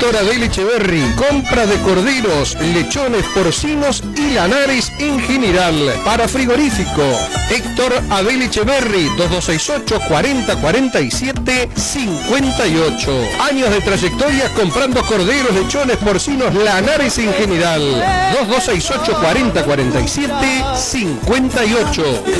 Héctor Abel Echeverry, compra de corderos, lechones, porcinos y lanares en general. Para frigorífico, Héctor Abel Echeverry, 2268 40 47 58. Años de trayectoria comprando corderos, lechones, porcinos, lanares en general. 2268 40 47 58.